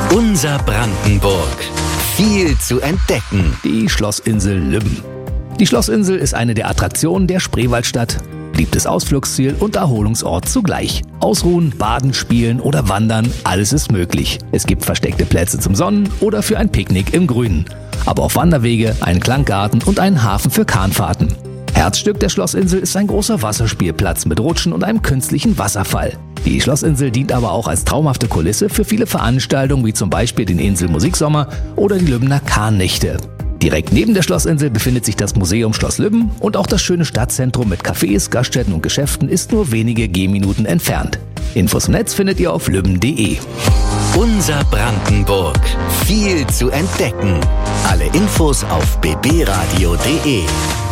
Unser Brandenburg. Viel zu entdecken. Die Schlossinsel Lübben. Die Schlossinsel ist eine der Attraktionen der Spreewaldstadt. Beliebtes Ausflugsziel und Erholungsort zugleich. Ausruhen, baden, spielen oder wandern, alles ist möglich. Es gibt versteckte Plätze zum Sonnen oder für ein Picknick im Grünen. Aber auch Wanderwege, einen Klanggarten und einen Hafen für Kahnfahrten. Herzstück der Schlossinsel ist ein großer Wasserspielplatz mit Rutschen und einem künstlichen Wasserfall. Die Schlossinsel dient aber auch als traumhafte Kulisse für viele Veranstaltungen wie zum Beispiel den Insel Musiksommer oder die Lübbener Kahnnächte. Direkt neben der Schlossinsel befindet sich das Museum Schloss Lübben und auch das schöne Stadtzentrum mit Cafés, Gaststätten und Geschäften ist nur wenige Gehminuten entfernt. Infos im Netz findet ihr auf lübben.de. Unser Brandenburg. Viel zu entdecken. Alle Infos auf bbradio.de.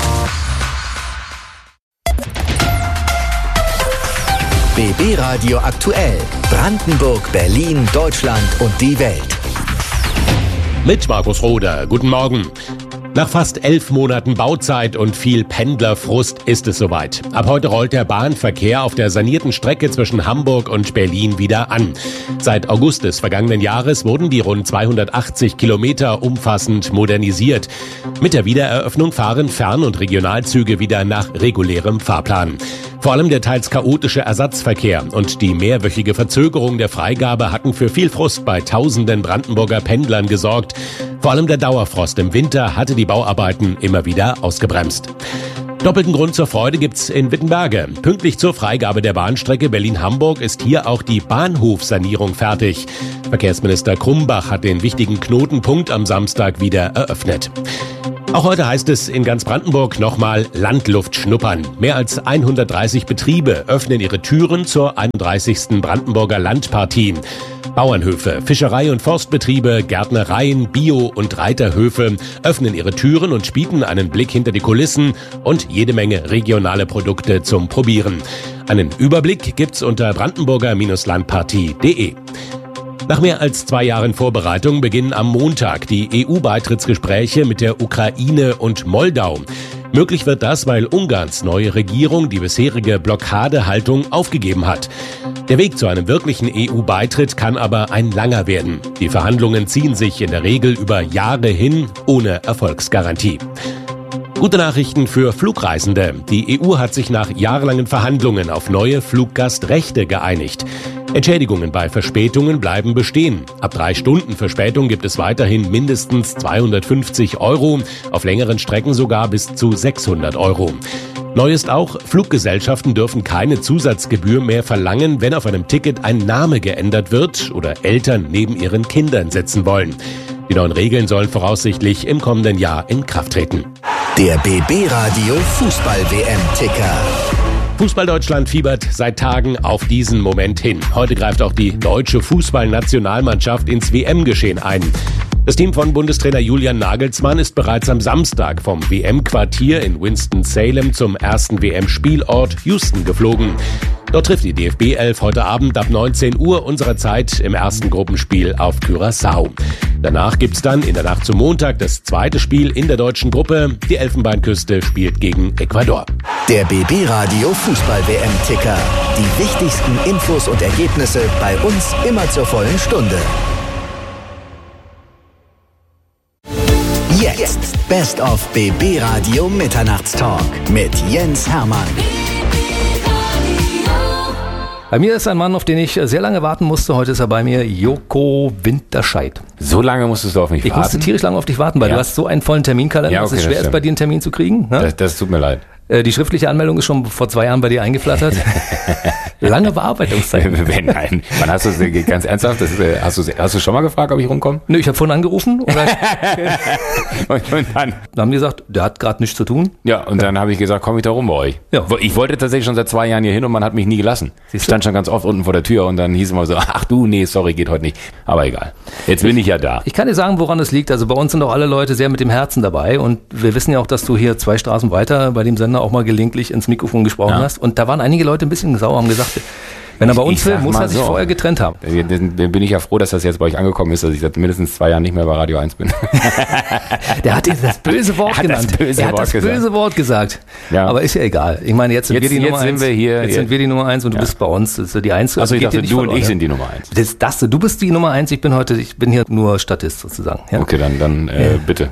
BB Radio aktuell. Brandenburg, Berlin, Deutschland und die Welt. Mit Markus Roder. Guten Morgen. Nach fast 11 Monaten Bauzeit und viel Pendlerfrust ist es soweit. Ab heute rollt der Bahnverkehr auf der sanierten Strecke zwischen Hamburg und Berlin wieder an. Seit August des vergangenen Jahres wurden die rund 280 Kilometer umfassend modernisiert. Mit der Wiedereröffnung fahren Fern- und Regionalzüge wieder nach regulärem Fahrplan. Vor allem der teils chaotische Ersatzverkehr und die mehrwöchige Verzögerung der Freigabe hatten für viel Frust bei tausenden Brandenburger Pendlern gesorgt. Vor allem der Dauerfrost im Winter hatte die Bauarbeiten immer wieder ausgebremst. Doppelten Grund zur Freude gibt's in Wittenberge. Pünktlich zur Freigabe der Bahnstrecke Berlin-Hamburg ist hier auch die Bahnhofsanierung fertig. Verkehrsminister Krumbach hat den wichtigen Knotenpunkt am Samstag wieder eröffnet. Auch heute heißt es in ganz Brandenburg nochmal Landluft schnuppern. Mehr als 130 Betriebe öffnen ihre Türen zur 31. Brandenburger Landpartie. Bauernhöfe, Fischerei- und Forstbetriebe, Gärtnereien, Bio- und Reiterhöfe öffnen ihre Türen und bieten einen Blick hinter die Kulissen und jede Menge regionale Produkte zum Probieren. Einen Überblick gibt's unter brandenburger-landpartie.de. Nach mehr als 2 Jahren Vorbereitung beginnen am Montag die EU-Beitrittsgespräche mit der Ukraine und Moldau. Möglich wird das, weil Ungarns neue Regierung die bisherige Blockadehaltung aufgegeben hat. Der Weg zu einem wirklichen EU-Beitritt kann aber ein langer werden. Die Verhandlungen ziehen sich in der Regel über Jahre hin, ohne Erfolgsgarantie. Gute Nachrichten für Flugreisende. Die EU hat sich nach jahrelangen Verhandlungen auf neue Fluggastrechte geeinigt. Entschädigungen bei Verspätungen bleiben bestehen. Ab 3 Stunden Verspätung gibt es weiterhin mindestens 250 €, auf längeren Strecken sogar bis zu 600 €. Neu ist auch, Fluggesellschaften dürfen keine Zusatzgebühr mehr verlangen, wenn auf einem Ticket ein Name geändert wird oder Eltern neben ihren Kindern sitzen wollen. Die neuen Regeln sollen voraussichtlich im kommenden Jahr in Kraft treten. Der BB Radio Fußball-WM-Ticker. Fußball-Deutschland fiebert seit Tagen auf diesen Moment hin. Heute greift auch die deutsche Fußballnationalmannschaft ins WM-Geschehen ein. Das Team von Bundestrainer Julian Nagelsmann ist bereits am Samstag vom WM-Quartier in Winston-Salem zum ersten WM-Spielort Houston geflogen. Dort trifft die DFB-11 heute Abend ab 19 Uhr unserer Zeit im ersten Gruppenspiel auf Curaçao. Danach gibt's dann in der Nacht zum Montag das zweite Spiel in der deutschen Gruppe. Die Elfenbeinküste spielt gegen Ecuador. Der BB Radio Fußball-WM-Ticker. Die wichtigsten Infos und Ergebnisse bei uns immer zur vollen Stunde. Jetzt Best of BB Radio Mitternachtstalk mit Jens Hermann. Bei mir ist ein Mann, auf den ich sehr lange warten musste. Heute ist er bei mir, Joko Winterscheid. So lange musstest du auf mich warten? Ich musste tierisch lange auf dich warten, weil du hast so einen vollen Terminkalender, dass es schwer ist, bei dir einen Termin zu kriegen. Ne? Das tut mir leid. Die schriftliche Anmeldung ist schon vor 2 Jahren bei dir eingeflattert. Lange Bearbeitungszeit. Nein, wann hast du es ganz ernsthaft? Hast du schon mal gefragt, ob ich rumkomme? Nö, ich habe vorhin angerufen. Und dann haben die gesagt, der hat gerade nichts zu tun. Ja, und dann habe ich gesagt, komme ich da rum bei euch. Ja. Ich wollte tatsächlich schon seit 2 Jahren hier hin und man hat mich nie gelassen. Ich stand schon ganz oft unten vor der Tür und dann hieß es immer so, ach du, nee, sorry, geht heute nicht. Aber egal. Jetzt bin ich ja da. Ich kann dir sagen, woran es liegt. Also bei uns sind auch alle Leute sehr mit dem Herzen dabei und wir wissen ja auch, dass du hier 2 Straßen weiter bei dem Sender auch mal gelegentlich ins Mikrofon gesprochen hast. Und da waren einige Leute ein bisschen sauer, haben gesagt, Wenn er bei uns will, muss er sich vorher getrennt haben. Dann bin ich ja froh, dass das jetzt bei euch angekommen ist, dass ich seit mindestens 2 Jahren nicht mehr bei Radio 1 bin. Der hat das böse Wort genannt. Er hat das böse Wort gesagt. Ja. Aber ist ja egal. Ich meine, jetzt sind wir die Nummer 1. Jetzt sind wir die Nummer 1 und du bist bei uns. Das ist die 1. Also ich dachte, du und ich sind die Nummer 1. Du bist die Nummer 1, ich bin hier nur Statist sozusagen. Ja? Okay, dann bitte.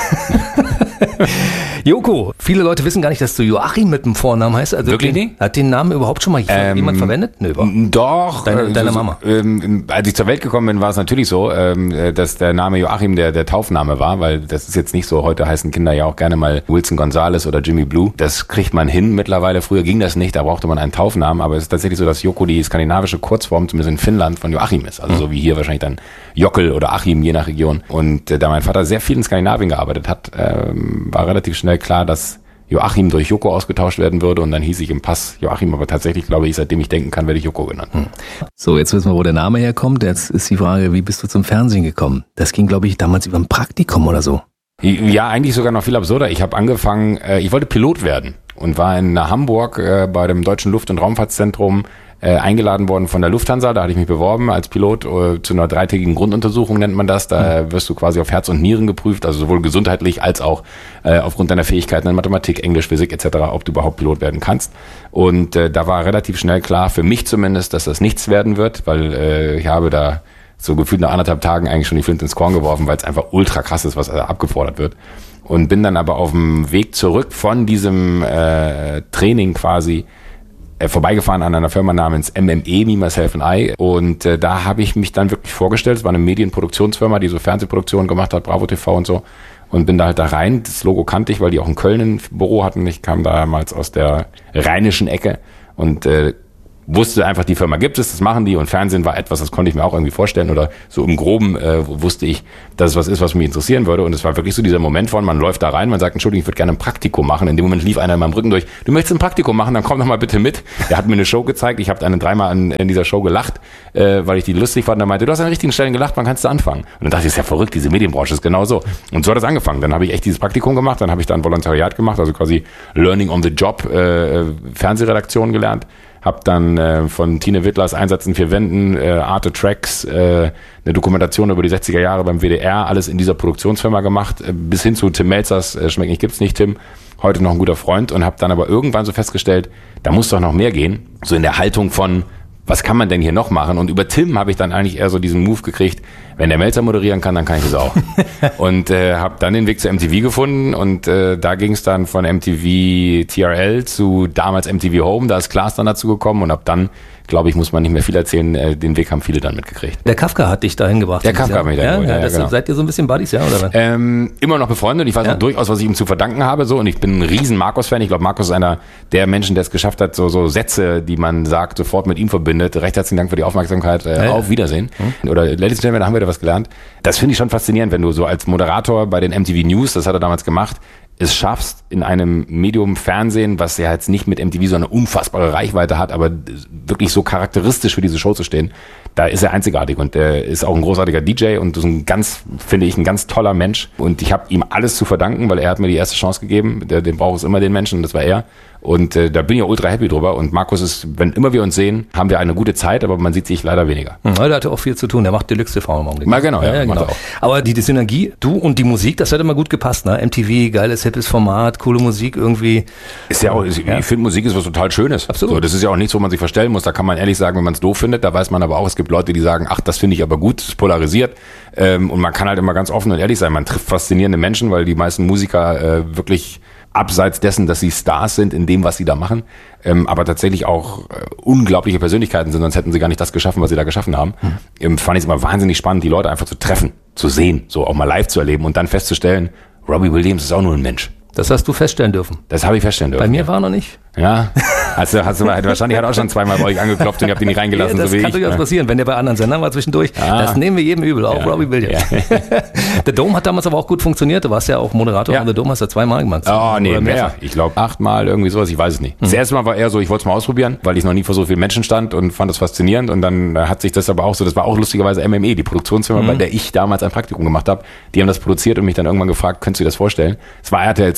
Joko, viele Leute wissen gar nicht, dass du Joachim mit dem Vornamen heißt. Also wirklich nicht? Hat den Namen überhaupt schon mal jemand verwendet? Nö, doch. Deine Mama. Als ich zur Welt gekommen bin, war es natürlich so, dass der Name Joachim der Taufname war, weil das ist jetzt nicht so, heute heißen Kinder ja auch gerne mal Wilson Gonzalez oder Jimmy Blue. Das kriegt man hin mittlerweile. Früher ging das nicht, da brauchte man einen Taufnamen, aber es ist tatsächlich so, dass Joko die skandinavische Kurzform, zumindest in Finnland, von Joachim ist. Also so wie hier wahrscheinlich dann Jockel oder Achim, je nach Region. Und da mein Vater sehr viel in Skandinavien gearbeitet hat, war relativ schnell klar, dass Joachim durch Joko ausgetauscht werden würde und dann hieß ich im Pass Joachim, aber tatsächlich glaube ich, seitdem ich denken kann, werde ich Joko genannt. So, jetzt wissen wir, wo der Name herkommt. Jetzt ist die Frage, wie bist du zum Fernsehen gekommen? Das ging, glaube ich, damals über ein Praktikum oder so. Ja, eigentlich sogar noch viel absurder. Ich habe angefangen, ich wollte Pilot werden und war in Hamburg bei dem Deutschen Luft- und Raumfahrtszentrum eingeladen worden von der Lufthansa. Da hatte ich mich beworben als Pilot zu einer 3-tägigen Grunduntersuchung, nennt man das. Da wirst du quasi auf Herz und Nieren geprüft, also sowohl gesundheitlich als auch aufgrund deiner Fähigkeiten in Mathematik, Englisch, Physik etc., ob du überhaupt Pilot werden kannst. Und da war relativ schnell klar, für mich zumindest, dass das nichts werden wird, weil ich habe da so gefühlt nach 1,5 Tagen eigentlich schon die Flinte ins Korn geworfen, weil es einfach ultra krass ist, was abgefordert wird. Und bin dann aber auf dem Weg zurück von diesem Training quasi vorbeigefahren an einer Firma namens MME, Me, Myself and I. Und da habe ich mich dann wirklich vorgestellt. Es war eine Medienproduktionsfirma, die so Fernsehproduktionen gemacht hat, Bravo TV und so. Und bin da halt da rein. Das Logo kannte ich, weil die auch in Köln ein Büro hatten. Ich kam damals aus der rheinischen Ecke und wusste einfach, die Firma gibt es, das machen die und Fernsehen war etwas, das konnte ich mir auch irgendwie vorstellen oder so im Groben wusste ich, dass es was ist, was mich interessieren würde und es war wirklich so dieser Moment von, man läuft da rein, man sagt, Entschuldigung, ich würde gerne ein Praktikum machen, in dem Moment lief einer in meinem Rücken durch, du möchtest ein Praktikum machen, dann komm doch mal bitte mit. Er hat mir eine Show gezeigt, ich habe dann 3-mal in dieser Show gelacht, weil ich die lustig fand und er meinte, du hast an den richtigen Stellen gelacht, wann kannst du anfangen? Und dann dachte ich, ist ja verrückt, diese Medienbranche ist genau so. Und so hat es angefangen, dann habe ich echt dieses Praktikum gemacht, dann habe ich da ein Volontariat gemacht, also quasi Learning on the Job, Fernsehredaktion gelernt. Hab dann von Tine Wittlers Einsatz in 4 Wänden, Arte Tracks, eine Dokumentation über die 60er Jahre beim WDR, alles in dieser Produktionsfirma gemacht, bis hin zu Tim Melzers Schmeckt nicht, gibt's nicht, Tim, heute noch ein guter Freund und habe dann aber irgendwann so festgestellt, da muss doch noch mehr gehen, so in der Haltung von, was kann man denn hier noch machen? Und über Tim habe ich dann eigentlich eher so diesen Move gekriegt, wenn der Melzer moderieren kann, dann kann ich das auch. Und habe dann den Weg zu MTV gefunden und da ging es dann von MTV TRL zu damals MTV Home, da ist Klaas dann dazu gekommen und ab dann, glaube ich, muss man nicht mehr viel erzählen, den Weg haben viele dann mitgekriegt. Der Kafka hat dich dahin gebracht. Der Kafka hat mich dahin gebracht, ja, genau. Seid ihr so ein bisschen Buddies, ja? Oder? Immer noch befreundet. Ich weiß auch durchaus, was ich ihm zu verdanken habe. So, und ich bin ein riesen Markus-Fan. Ich glaube, Markus ist einer der Menschen, der es geschafft hat, so Sätze, die man sagt, sofort mit ihm verbindet. Recht herzlichen Dank für die Aufmerksamkeit. Auf Wiedersehen. Oder Ladies and Gentlemen, da haben wir da was gelernt. Das finde ich schon faszinierend, wenn du so als Moderator bei den MTV News, das hat er damals gemacht, es schaffst, in einem Medium Fernsehen, was ja jetzt nicht mit MTV so eine unfassbare Reichweite hat, aber wirklich so charakteristisch für diese Show zu stehen, da ist er einzigartig und er ist auch ein großartiger DJ und ist ein ganz, finde ich, ein ganz toller Mensch und ich habe ihm alles zu verdanken, weil er hat mir die erste Chance gegeben, den braucht es immer, den Menschen, und das war er. Und da bin ich auch ultra happy drüber. Und Markus ist, wenn immer wir uns sehen, haben wir eine gute Zeit, aber man sieht sich leider weniger. Ja, der hatte auch viel zu tun. Der macht Deluxe TV im Augenblick. Na genau, ja, genau. Auch. Aber die Synergie, du und die Musik, das hat immer gut gepasst, ne? MTV, geiles, hippes Format, coole Musik irgendwie. Ist ja auch, ich finde, Musik ist was total Schönes. Absolut. So, das ist ja auch nichts, wo man sich verstellen muss. Da kann man ehrlich sagen, wenn man es doof findet. Da weiß man aber auch, es gibt Leute, die sagen, ach, das finde ich aber gut, das ist polarisiert. Und man kann halt immer ganz offen und ehrlich sein. Man trifft faszinierende Menschen, weil die meisten Musiker wirklich abseits dessen, dass sie Stars sind in dem, was sie da machen, aber tatsächlich auch unglaubliche Persönlichkeiten sind, sonst hätten sie gar nicht das geschaffen, was sie da geschaffen haben. Fand ich es immer wahnsinnig spannend, die Leute einfach zu treffen, zu sehen, so auch mal live zu erleben und dann festzustellen, Robbie Williams ist auch nur ein Mensch. Das hast du feststellen dürfen. Das habe ich feststellen dürfen. Bei mir war noch nicht. Ja, wahrscheinlich hat er auch schon 2-mal bei euch angeklopft und ihr habt ihn nicht reingelassen. Ja, das so wie kann durchaus passieren, wenn der bei anderen Sendern war zwischendurch. Das nehmen wir jedem übel, auch Robbie Williams. Ja. The Dome hat damals aber auch gut funktioniert. Du warst ja auch Moderator von The Dome, hast du 2-mal gemacht. Oh, nee, mehr. Ich glaube 8-mal irgendwie sowas, ich weiß es nicht. Das erste Mal war eher so, ich wollte es mal ausprobieren, weil ich noch nie vor so vielen Menschen stand und fand das faszinierend und dann hat sich das aber auch so, das war auch lustigerweise MME, die Produktionsfirma, bei der ich damals ein Praktikum gemacht habe. Die haben das produziert und mich dann irgendwann gefragt, könntest du dir das vorstellen? Es war RTL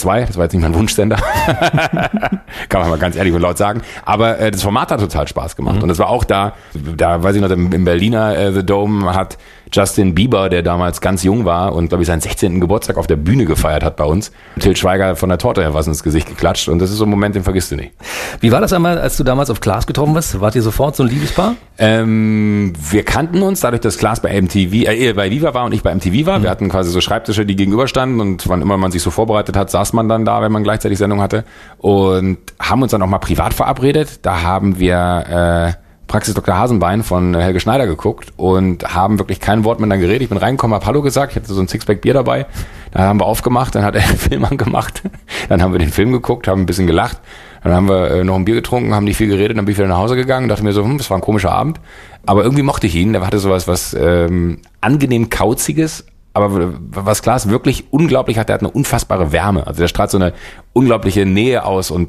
2, das war jetzt nicht mein Wunschsender. Kann man mal ganz ehrlich und laut sagen. Aber das Format hat total Spaß gemacht. Und das war auch da weiß ich noch, im Berliner The Dome hat Justin Bieber, der damals ganz jung war und, glaube ich, seinen 16. Geburtstag auf der Bühne gefeiert hat bei uns, Til Schweiger von der Torte was ins Gesicht geklatscht. Und das ist so ein Moment, den vergisst du nicht. Wie war das einmal, als du damals auf Klaas getroffen bist? Wart ihr sofort so ein Liebespaar? Wir kannten uns, dadurch, dass Klaas bei bei Viva war und ich bei MTV war. Wir hatten quasi so Schreibtische, die gegenüberstanden, und wann immer man sich so vorbereitet hat, saß man dann da, wenn man gleichzeitig Sendung hatte, und haben uns dann auch mal privat verabredet. Da haben wir Praxis Dr. Hasenbein von Helge Schneider geguckt und haben wirklich kein Wort miteinander geredet. Ich bin reingekommen, habe Hallo gesagt, ich hatte so ein Sixpack Bier dabei. Dann haben wir aufgemacht, dann hat er den Film angemacht. Dann haben wir den Film geguckt, haben ein bisschen gelacht. Dann haben wir noch ein Bier getrunken, haben nicht viel geredet, dann bin ich wieder nach Hause gegangen und dachte mir so, das war ein komischer Abend. Aber irgendwie mochte ich ihn, der hatte sowas angenehm Kauziges. Aber was Klaas wirklich unglaublich hat, der hat eine unfassbare Wärme. Also der strahlt so eine unglaubliche Nähe aus und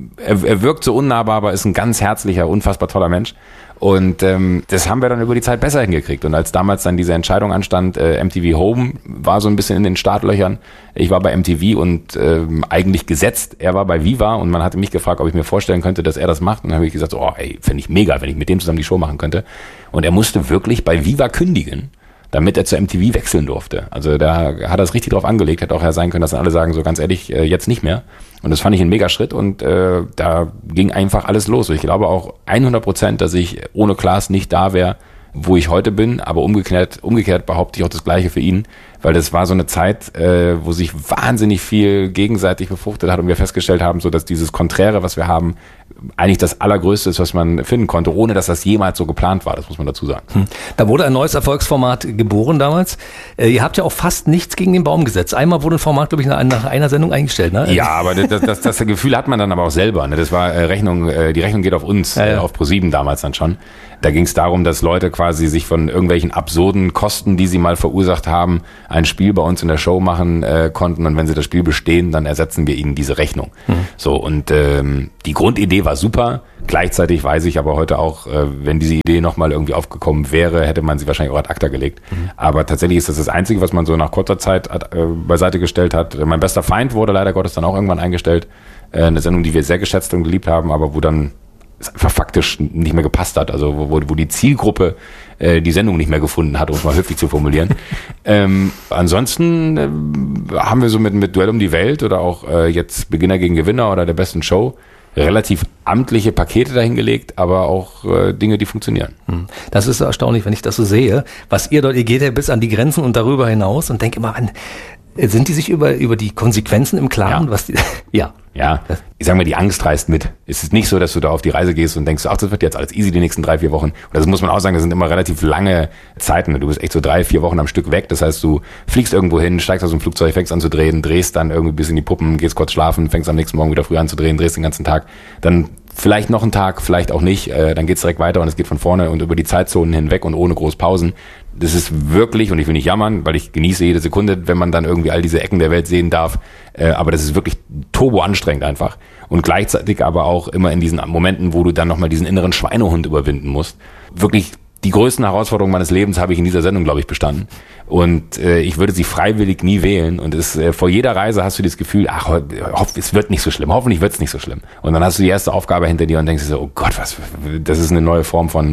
er wirkt so unnahbar, aber ist ein ganz herzlicher, unfassbar toller Mensch. Und das haben wir dann über die Zeit besser hingekriegt. Und als damals dann diese Entscheidung anstand, MTV Home war so ein bisschen in den Startlöchern. Ich war bei MTV und eigentlich gesetzt. Er war bei Viva und man hatte mich gefragt, ob ich mir vorstellen könnte, dass er das macht. Und dann habe ich gesagt, fände ich mega, wenn ich mit dem zusammen die Show machen könnte. Und er musste wirklich bei Viva kündigen, damit er zu MTV wechseln durfte. Also da hat er es richtig drauf angelegt, hätte auch ja sein können, dass dann alle sagen, so ganz ehrlich, jetzt nicht mehr. Und das fand ich ein Mega-Schritt und da ging einfach alles los. Und ich glaube auch 100%, dass ich ohne Klaas nicht da wäre, wo ich heute bin, aber umgekehrt behaupte ich auch das Gleiche für ihn, weil das war so eine Zeit, wo sich wahnsinnig viel gegenseitig befruchtet hat und wir festgestellt haben, so dass dieses Konträre, was wir haben, eigentlich das Allergrößte ist, was man finden konnte, ohne dass das jemals so geplant war, das muss man dazu sagen. Da wurde ein neues Erfolgsformat geboren damals. Ihr habt ja auch fast nichts gegen den Baum gesetzt. Einmal wurde ein Format, glaube ich, nach einer Sendung eingestellt, ne? Ja, aber das Gefühl hat man dann aber auch selber, ne? Das war die Rechnung geht auf uns, auf ProSieben damals dann schon. Da ging es darum, dass Leute quasi sich von irgendwelchen absurden Kosten, die sie mal verursacht haben, ein Spiel bei uns in der Show machen konnten, und wenn sie das Spiel bestehen, dann ersetzen wir ihnen diese Rechnung. So, und die Grundidee war super. Gleichzeitig weiß ich aber heute auch, wenn diese Idee nochmal irgendwie aufgekommen wäre, hätte man sie wahrscheinlich auch ad acta gelegt. Aber tatsächlich ist das Einzige, was man so nach kurzer Zeit beiseite gestellt hat. Mein bester Feind wurde leider Gottes dann auch irgendwann eingestellt. Eine Sendung, die wir sehr geschätzt und geliebt haben, aber wo dann es einfach faktisch nicht mehr gepasst hat. Also wo die Zielgruppe die Sendung nicht mehr gefunden hat, um es mal höflich zu formulieren. Ansonsten haben wir so mit Duell um die Welt oder auch jetzt Beginner gegen Gewinner oder der besten Show relativ amtliche Pakete dahingelegt, aber auch Dinge, die funktionieren. Das ist so erstaunlich, wenn ich das so sehe. Was ihr geht ja bis an die Grenzen und darüber hinaus und denke immer an, sind die sich über die Konsequenzen im Klaren? Ja. Was die, ja. Ja, ich sage mal, die Angst reißt mit. Es ist nicht so, dass du da auf die Reise gehst und denkst, ach, das wird jetzt alles easy die nächsten 3-4 Wochen. Und das muss man auch sagen, das sind immer relativ lange Zeiten. Du bist echt so 3-4 Wochen am Stück weg. Das heißt, du fliegst irgendwo hin, steigst aus dem Flugzeug, fängst an zu drehen, drehst dann irgendwie bis in die Puppen, gehst kurz schlafen, fängst am nächsten Morgen wieder früh an zu drehen, drehst den ganzen Tag. Dann vielleicht noch einen Tag, vielleicht auch nicht. Dann geht's direkt weiter und es geht von vorne und über die Zeitzonen hinweg und ohne groß Pausen. Das ist wirklich, und ich will nicht jammern, weil ich genieße jede Sekunde, wenn man dann irgendwie all diese Ecken der Welt sehen darf. Aber das ist wirklich turbo anstrengend einfach. Und gleichzeitig aber auch immer in diesen Momenten, wo du dann nochmal diesen inneren Schweinehund überwinden musst. Wirklich die größten Herausforderungen meines Lebens habe ich in dieser Sendung, glaube ich, bestanden. Und ich würde sie freiwillig nie wählen. Und vor jeder Reise hast du das Gefühl, es wird nicht so schlimm. Hoffentlich wird es nicht so schlimm. Und dann hast du die erste Aufgabe hinter dir und denkst dir so, oh Gott, das ist eine neue Form von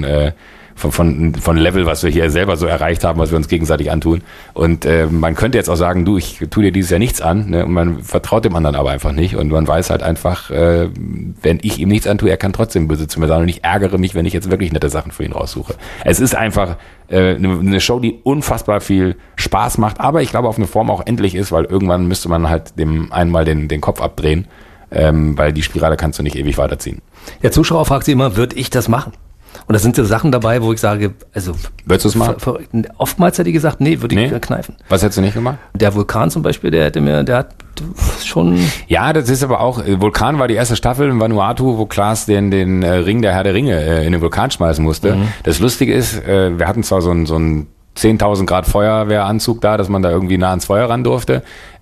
Level, was wir hier selber so erreicht haben, was wir uns gegenseitig antun. Und man könnte jetzt auch sagen, du, ich tue dir dieses Jahr nichts an, ne? Und man vertraut dem anderen aber einfach nicht. Und man weiß halt einfach, wenn ich ihm nichts antue, er kann trotzdem böse zu mir sein. Und ich ärgere mich, wenn ich jetzt wirklich nette Sachen für ihn raussuche. Es ist einfach eine Show, die unfassbar viel Spaß macht, aber ich glaube auf eine Form auch endlich ist, weil irgendwann müsste man halt dem einmal den Kopf abdrehen, weil die Spirale kannst du nicht ewig weiterziehen. Der Zuschauer fragt sich immer, würde ich das machen? Und da sind so Sachen dabei, wo ich sage, also... Würdest du es machen? Oftmals hätte ich gesagt, nee, würde ich kneifen. Was hättest du nicht gemacht? Der Vulkan zum Beispiel, der hat schon... Ja, das ist aber auch... Vulkan war die erste Staffel in Vanuatu, wo Klaas den Ring der Herr der Ringe in den Vulkan schmeißen musste. Das Lustige ist, wir hatten zwar so ein 10.000 Grad Feuerwehranzug da, dass man da irgendwie nah ans Feuer ran durfte.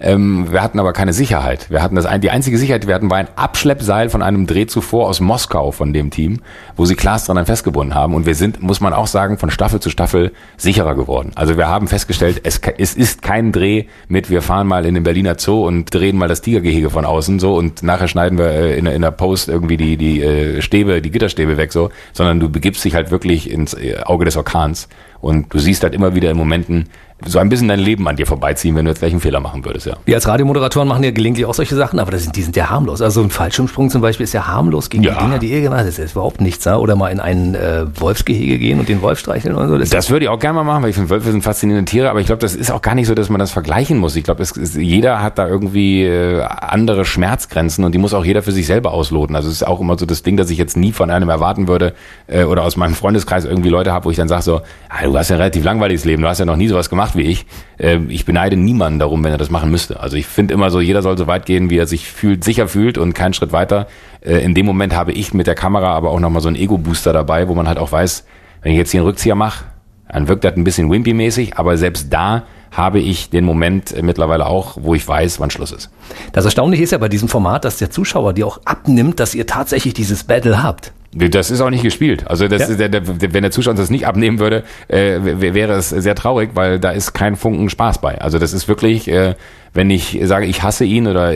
Wir hatten aber keine Sicherheit. Wir hatten die einzige Sicherheit, die wir hatten, war ein Abschleppseil von einem Dreh zuvor aus Moskau von dem Team, wo sie Klaas dran festgebunden haben. Und wir sind, muss man auch sagen, von Staffel zu Staffel sicherer geworden. Also wir haben festgestellt, es ist kein Dreh mit, wir fahren mal in den Berliner Zoo und drehen mal das Tigergehege von außen so und nachher schneiden wir in der Post irgendwie die Gitterstäbe weg so, sondern du begibst dich halt wirklich ins Auge des Orkans und du siehst halt immer wieder in Momenten so ein bisschen dein Leben an dir vorbeiziehen, wenn du jetzt gleich einen Fehler machen würdest, ja. Wir als Radiomoderatoren machen ja gelegentlich auch solche Sachen, aber die sind ja harmlos. Also ein Fallschirmsprung zum Beispiel ist ja harmlos gegen die Dinger, die ihr gemacht habt. Das ist überhaupt nichts, ja? Oder mal in ein Wolfsgehege gehen und den Wolf streicheln oder so. Das würde ich auch gerne mal machen, weil ich finde, Wölfe sind faszinierende Tiere, aber ich glaube, das ist auch gar nicht so, dass man das vergleichen muss. Ich glaube, jeder hat da irgendwie andere Schmerzgrenzen und die muss auch jeder für sich selber ausloten. Also es ist auch immer so das Ding, dass ich jetzt nie von einem erwarten würde oder aus meinem Freundeskreis irgendwie Leute habe, wo ich dann sage so, du hast ja ein relativ langweiliges Leben, du hast ja noch nie sowas gemacht wie ich. Ich beneide niemanden darum, wenn er das machen müsste. Also ich finde immer so, jeder soll so weit gehen, wie er sich sicher fühlt und keinen Schritt weiter. In dem Moment habe ich mit der Kamera aber auch nochmal so einen Ego-Booster dabei, wo man halt auch weiß, wenn ich jetzt hier einen Rückzieher mache, dann wirkt das ein bisschen Wimpy-mäßig, aber selbst da habe ich den Moment mittlerweile auch, wo ich weiß, wann Schluss ist. Das Erstaunliche ist ja bei diesem Format, dass der Zuschauer dir auch abnimmt, dass ihr tatsächlich dieses Battle habt. Das ist auch nicht gespielt. Also wenn der Zuschauer das nicht abnehmen würde, wäre es sehr traurig, weil da ist kein Funken Spaß bei. Also das ist wirklich, wenn ich sage, ich hasse ihn oder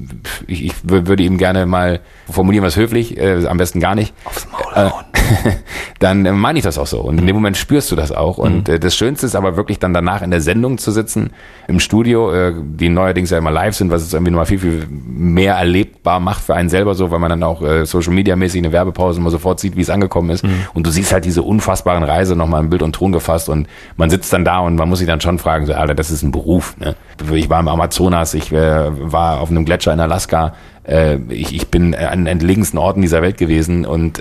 ich würde ihm gerne mal formulieren, was höflich, am besten gar nicht. Aufs Maul hauen. Dann meine ich das auch so. Und in dem Moment spürst du das auch. Und das Schönste ist aber wirklich dann danach in der Sendung zu sitzen, im Studio, die neuerdings ja immer live sind, was es irgendwie nochmal viel, viel mehr erlebbar macht für einen selber so, weil man dann auch Social-Media-mäßig eine Werbepause mal sofort sieht, wie es angekommen ist. Und du siehst halt diese unfassbaren Reise nochmal in Bild und Ton gefasst und man sitzt dann da und man muss sich dann schon fragen, so, Alter, das ist ein Beruf. Ne? Ich war im Amazonas, ich war auf einem Gletscher in Alaska, ich bin an entlegensten Orten dieser Welt gewesen und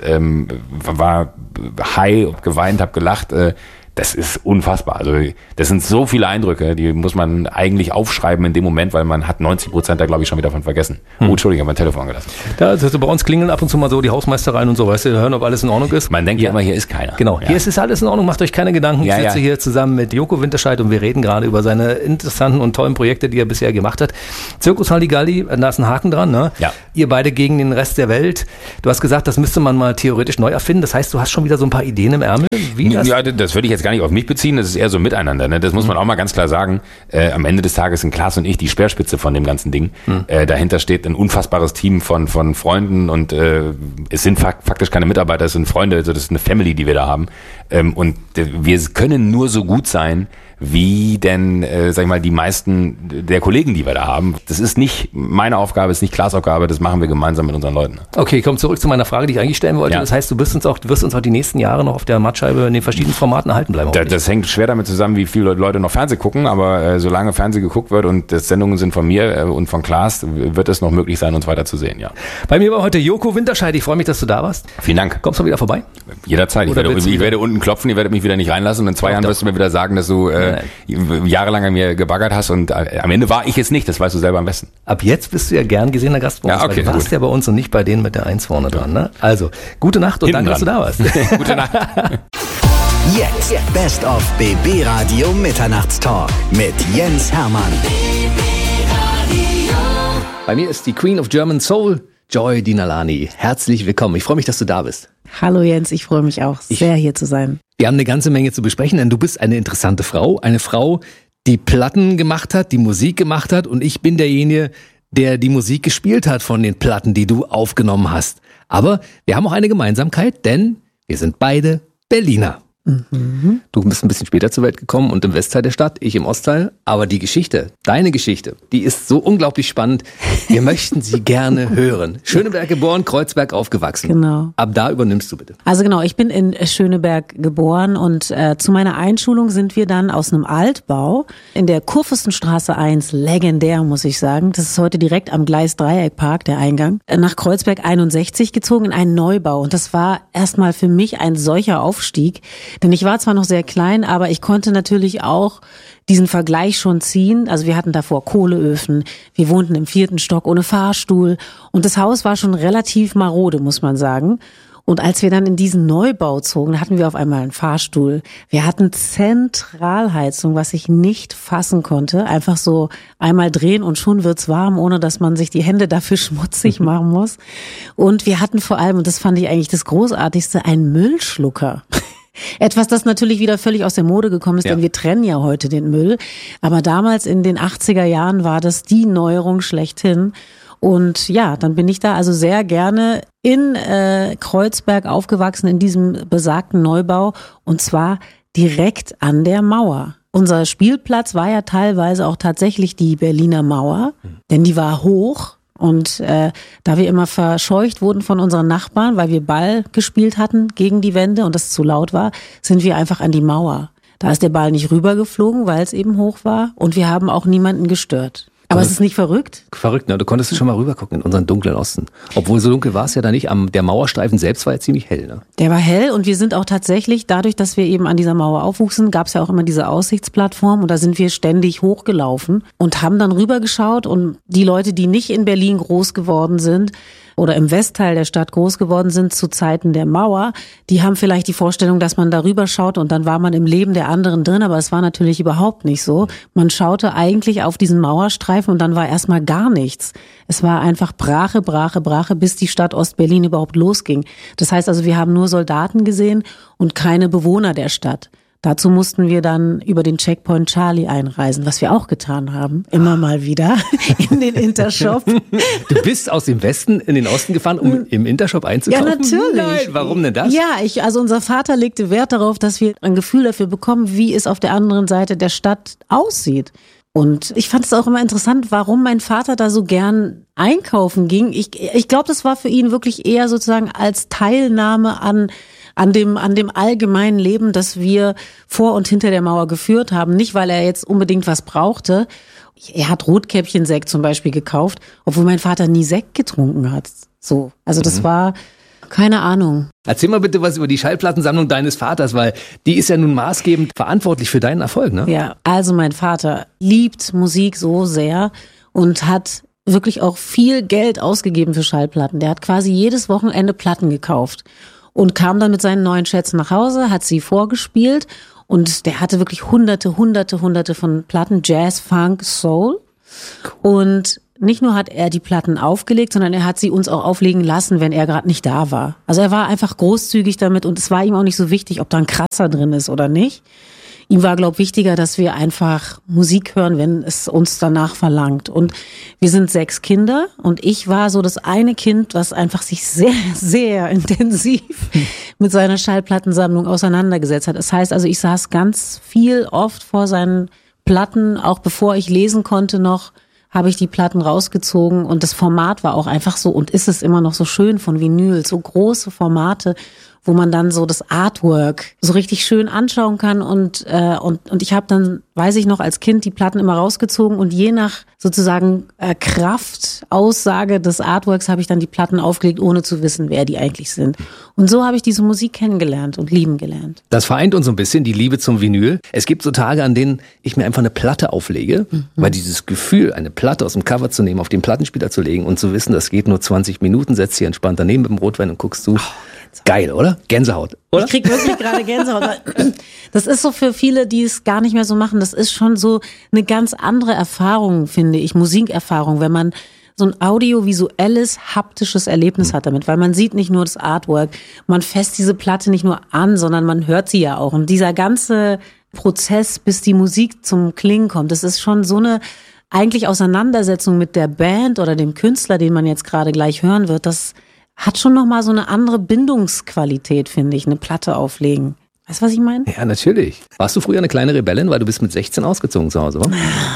war high, hab geweint, hab gelacht. Das ist unfassbar. Also das sind so viele Eindrücke, die muss man eigentlich aufschreiben in dem Moment, weil man hat 90% da, glaube ich, schon wieder davon vergessen. Oh, Entschuldigung, ich habe mein Telefon angelassen. Da, also bei uns klingeln ab und zu mal so die Hausmeistereien und so, weißt du, hören, ob alles in Ordnung ist. Man denkt ja immer, hier ist keiner. Genau, hier ist alles in Ordnung, macht euch keine Gedanken. Ich sitze hier zusammen mit Joko Winterscheid und wir reden gerade über seine interessanten und tollen Projekte, die er bisher gemacht hat. Zirkus Halligalli, da ist ein Haken dran, ne? Ja. Ihr beide gegen den Rest der Welt. Du hast gesagt, das müsste man mal theoretisch neu erfinden. Das heißt, du hast schon wieder so ein paar Ideen im Ärmel. Wie das? Ja, das würde ich jetzt gar nicht auf mich beziehen. Das ist eher so miteinander. Ne? Das muss man auch mal ganz klar sagen. Am Ende des Tages sind Klaas und ich die Speerspitze von dem ganzen Ding. Dahinter steht ein unfassbares Team von Freunden und es sind faktisch keine Mitarbeiter, es sind Freunde. Also das ist eine Family, die wir da haben. Und wir können nur so gut sein, wie denn, sag ich mal, die meisten der Kollegen, die wir da haben. Das ist nicht meine Aufgabe, ist nicht Klaas' Aufgabe, das machen wir gemeinsam mit unseren Leuten. Okay, komm zurück zu meiner Frage, die ich eigentlich stellen wollte. Ja. Das heißt, du wirst uns auch die nächsten Jahre noch auf der Mattscheibe in den verschiedenen Formaten erhalten bleiben. Das hängt schwer damit zusammen, wie viele Leute noch Fernsehen gucken, aber solange Fernsehen geguckt wird und das Sendungen sind von mir und von Klaas, wird es noch möglich sein, uns weiter zu sehen, ja. Bei mir war heute Joko Winterscheid. Ich freue mich, dass du da warst. Vielen Dank. Kommst du wieder vorbei? Jederzeit. Ich werde unten klopfen, ihr werdet mich wieder nicht reinlassen und in 2 Jahren wirst du mir wieder sagen, dass du jahrelang an mir gebaggert hast und am Ende war ich es nicht, das weißt du selber am besten. Ab jetzt bist du ja gern gesehener Gast bei uns, ja, okay, du warst ja bei uns und nicht bei denen mit der 1 vorne dran. Ne? Also, gute Nacht und danke, dass du da warst. Gute Nacht. Jetzt Best of BB Radio Mitternachtstalk mit Jens Hermann. Bei mir ist die Queen of German Soul, Joy Dinalani. Herzlich willkommen. Ich freue mich, dass du da bist. Hallo Jens, ich freue mich auch sehr, hier zu sein. Wir haben eine ganze Menge zu besprechen, denn du bist eine interessante Frau. Eine Frau, die Platten gemacht hat, die Musik gemacht hat und ich bin derjenige, der die Musik gespielt hat von den Platten, die du aufgenommen hast. Aber wir haben auch eine Gemeinsamkeit, denn wir sind beide Berliner. Mhm. Du bist ein bisschen später zur Welt gekommen und im Westteil der Stadt, ich im Ostteil. Aber die Geschichte, deine Geschichte, die ist so unglaublich spannend. Wir möchten sie gerne hören. Schöneberg geboren, Kreuzberg aufgewachsen. Genau. Ab da übernimmst du bitte. Also genau, ich bin in Schöneberg geboren und zu meiner Einschulung sind wir dann aus einem Altbau in der Kurfürstenstraße 1, legendär muss ich sagen, das ist heute direkt am Gleis-Dreieckpark, der Eingang, nach Kreuzberg 61 gezogen in einen Neubau. Und das war erstmal für mich ein solcher Aufstieg. Denn ich war zwar noch sehr klein, aber ich konnte natürlich auch diesen Vergleich schon ziehen. Also wir hatten davor Kohleöfen, wir wohnten im 4. Stock ohne Fahrstuhl und das Haus war schon relativ marode, muss man sagen. Und als wir dann in diesen Neubau zogen, hatten wir auf einmal einen Fahrstuhl. Wir hatten Zentralheizung, was ich nicht fassen konnte. Einfach so einmal drehen und schon wird's warm, ohne dass man sich die Hände dafür schmutzig machen muss. Und wir hatten vor allem, und das fand ich eigentlich das Großartigste, einen Müllschlucker. Etwas, das natürlich wieder völlig aus der Mode gekommen ist, denn wir trennen ja heute den Müll. Aber damals in den 80er Jahren war das die Neuerung schlechthin. Und ja, dann bin ich da also sehr gerne in Kreuzberg aufgewachsen, in diesem besagten Neubau, und zwar direkt an der Mauer. Unser Spielplatz war ja teilweise auch tatsächlich die Berliner Mauer, denn die war hoch. Und da wir immer verscheucht wurden von unseren Nachbarn, weil wir Ball gespielt hatten gegen die Wände und das zu laut war, sind wir einfach an die Mauer. Da ist der Ball nicht rübergeflogen, weil es eben hoch war, und wir haben auch niemanden gestört. Aber es ist nicht verrückt? Verrückt, ne? Du konntest schon mal rübergucken in unseren dunklen Osten. Obwohl so dunkel war es ja da nicht. Der Mauerstreifen selbst war ja ziemlich hell, ne? Der war hell, und wir sind auch tatsächlich, dadurch, dass wir eben an dieser Mauer aufwuchsen, gab es ja auch immer diese Aussichtsplattform, und da sind wir ständig hochgelaufen und haben dann rübergeschaut, und die Leute, die nicht in Berlin groß geworden sind oder im Westteil der Stadt groß geworden sind zu Zeiten der Mauer, die haben vielleicht die Vorstellung, dass man da rüberschaut und dann war man im Leben der anderen drin, aber es war natürlich überhaupt nicht so. Man schaute eigentlich auf diesen Mauerstreifen und dann war erstmal gar nichts. Es war einfach Brache, Brache, Brache, bis die Stadt Ostberlin überhaupt losging. Das heißt also, wir haben nur Soldaten gesehen und keine Bewohner der Stadt. Dazu mussten wir dann über den Checkpoint Charlie einreisen, was wir auch getan haben, immer mal wieder in den Intershop. Du bist aus dem Westen in den Osten gefahren, um im Intershop einzukaufen? Ja, natürlich. Nein, warum denn das? Ja, also unser Vater legte Wert darauf, dass wir ein Gefühl dafür bekommen, wie es auf der anderen Seite der Stadt aussieht. Und ich fand es auch immer interessant, warum mein Vater da so gern einkaufen ging. Ich glaube, das war für ihn wirklich eher sozusagen als Teilnahme an dem allgemeinen Leben, das wir vor und hinter der Mauer geführt haben. Nicht, weil er jetzt unbedingt was brauchte. Er hat Rotkäppchensekt zum Beispiel gekauft, obwohl mein Vater nie Sekt getrunken hat. So, also das war, keine Ahnung. Erzähl mal bitte was über die Schallplattensammlung deines Vaters, weil die ist ja nun maßgebend verantwortlich für deinen Erfolg, ne? Ja, also mein Vater liebt Musik so sehr und hat wirklich auch viel Geld ausgegeben für Schallplatten. Der hat quasi jedes Wochenende Platten gekauft. Und kam dann mit seinen neuen Schätzen nach Hause, hat sie vorgespielt, und der hatte wirklich hunderte von Platten, Jazz, Funk, Soul. Und nicht nur hat er die Platten aufgelegt, sondern er hat sie uns auch auflegen lassen, wenn er gerade nicht da war. Also er war einfach großzügig damit, und es war ihm auch nicht so wichtig, ob da ein Kratzer drin ist oder nicht. Ihm war, glaube ich, wichtiger, dass wir einfach Musik hören, wenn es uns danach verlangt. Und wir sind 6 Kinder, und ich war so das eine Kind, was einfach sich sehr, sehr intensiv mit seiner Schallplattensammlung auseinandergesetzt hat. Das heißt also, ich saß ganz viel oft vor seinen Platten, auch bevor ich lesen konnte noch, habe ich die Platten rausgezogen, und das Format war auch einfach so, und ist es immer noch so schön von Vinyl, so große Formate, wo man dann so das Artwork so richtig schön anschauen kann, und ich habe dann, weiß ich noch, als Kind die Platten immer rausgezogen, und je nach sozusagen Kraft, Aussage des Artworks habe ich dann die Platten aufgelegt, ohne zu wissen, wer die eigentlich sind. Und so habe ich diese Musik kennengelernt und lieben gelernt. Das vereint uns so ein bisschen, die Liebe zum Vinyl. Es gibt so Tage, an denen ich mir einfach eine Platte auflege, weil dieses Gefühl, eine Platte aus dem Cover zu nehmen, auf den Plattenspieler zu legen und zu wissen, das geht nur 20 Minuten, setzt hier entspannt daneben mit dem Rotwein und guckst zu. Geil, oder? Gänsehaut, oder? Ich krieg wirklich gerade Gänsehaut. Das ist so für viele, die es gar nicht mehr so machen, das ist schon so eine ganz andere Erfahrung, finde ich, Musikerfahrung, wenn man so ein audiovisuelles, haptisches Erlebnis hat damit, weil man sieht nicht nur das Artwork, man fasst diese Platte nicht nur an, sondern man hört sie ja auch. Und dieser ganze Prozess, bis die Musik zum Klingen kommt, das ist schon so eine eigentlich Auseinandersetzung mit der Band oder dem Künstler, den man jetzt gerade gleich hören wird, das hat schon nochmal so eine andere Bindungsqualität, finde ich, eine Platte auflegen. Weißt du, was ich meine? Ja, natürlich. Warst du früher eine kleine Rebellin, weil du bist mit 16 ausgezogen zu Hause, oder?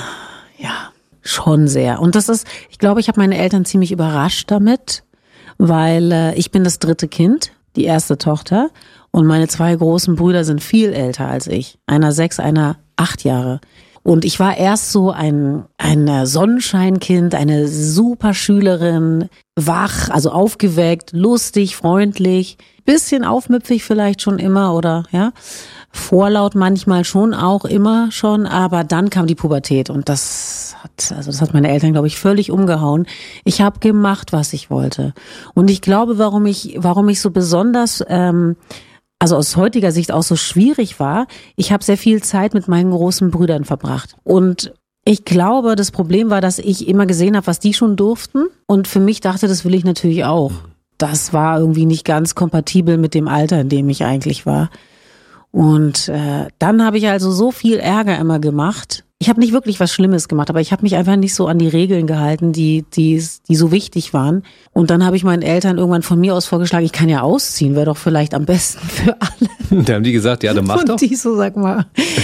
Ja, schon sehr. Und das ist, ich glaube, ich habe meine Eltern ziemlich überrascht damit, weil ich bin das 3. Kind, die erste Tochter, und meine 2 großen Brüder sind viel älter als ich. Einer 6, einer 8 Jahre. Und ich war erst so ein Sonnenscheinkind, eine super Schülerin, wach, also aufgeweckt, lustig, freundlich, bisschen aufmüpfig vielleicht schon immer, oder ja, vorlaut manchmal schon auch immer schon, aber dann kam die Pubertät, und das hat meine Eltern, glaube ich, völlig umgehauen. Ich habe gemacht, was ich wollte. Und ich glaube, warum ich so besonders, also aus heutiger Sicht auch so schwierig war, ich habe sehr viel Zeit mit meinen großen Brüdern verbracht. Und ich glaube, das Problem war, dass ich immer gesehen habe, was die schon durften. Und für mich dachte, das will ich natürlich auch. Das war irgendwie nicht ganz kompatibel mit dem Alter, in dem ich eigentlich war. Und dann habe ich also so viel Ärger immer gemacht. Ich habe nicht wirklich was Schlimmes gemacht, aber ich habe mich einfach nicht so an die Regeln gehalten, die so wichtig waren. Und dann habe ich meinen Eltern irgendwann von mir aus vorgeschlagen, ich kann ja ausziehen, wäre doch vielleicht am besten für alle. Da haben die gesagt, ja, dann mach doch. Und die so, sag mal,